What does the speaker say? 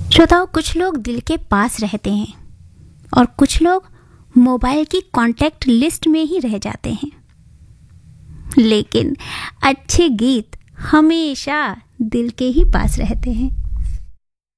श्रोताओं, कुछ लोग दिल के पास रहते हैं और कुछ लोग मोबाइल की कांटेक्ट लिस्ट में ही रह जाते हैं। लेकिन अच्छे गीत हमेशा दिल के ही पास रहते हैं।